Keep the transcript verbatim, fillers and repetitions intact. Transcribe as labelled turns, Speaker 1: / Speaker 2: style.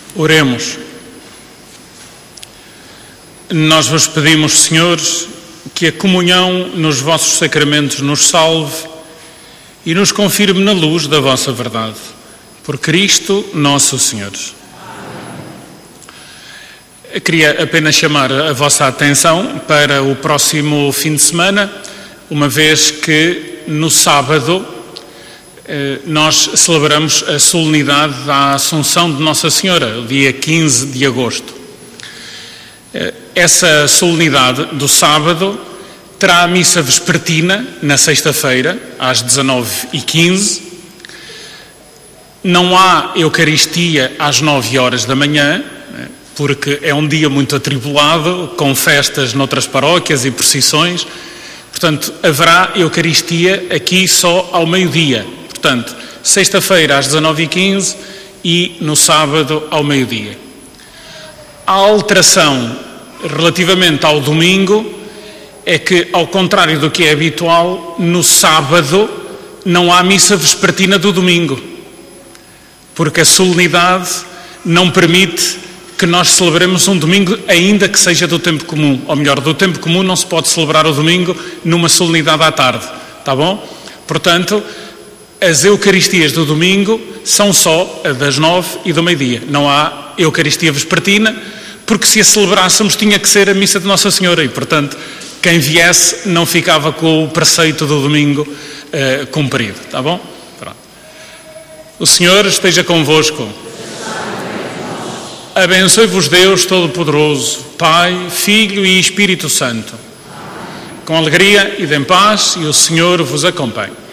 Speaker 1: Oremos. Nós vos pedimos, Senhores, que a comunhão nos vossos sacramentos nos salve e nos confirme na luz da vossa verdade. Por Cristo nosso Senhor. Eu queria apenas chamar a vossa atenção para o próximo fim de semana, uma vez que no sábado nós celebramos a solenidade da Assunção de Nossa Senhora, o dia quinze de agosto. Essa solenidade do sábado terá a missa vespertina na sexta-feira, às dezanove e quinze. Não há Eucaristia às nove horas da manhã, porque é um dia muito atribulado, com festas noutras paróquias e procissões. Portanto, haverá Eucaristia aqui só ao meio-dia. Portanto, sexta-feira às dezanove e quinze e no sábado ao meio-dia. A alteração relativamente ao domingo é que, ao contrário do que é habitual, no sábado não há missa vespertina do domingo, porque a solenidade não permite que nós celebremos um domingo ainda que seja do tempo comum. Ou melhor, do tempo comum não se pode celebrar o domingo numa solenidade à tarde, está bom? Portanto, as Eucaristias do domingo são só a das nove e do meio-dia. Não há Eucaristia vespertina, porque se a celebrássemos tinha que ser a missa de Nossa Senhora e, portanto, quem viesse não ficava com o preceito do domingo uh, cumprido, está bom? Pronto. O Senhor esteja convosco. Abençoe-vos Deus Todo-Poderoso, Pai, Filho e Espírito Santo. Com alegria e em paz, e o Senhor vos acompanhe.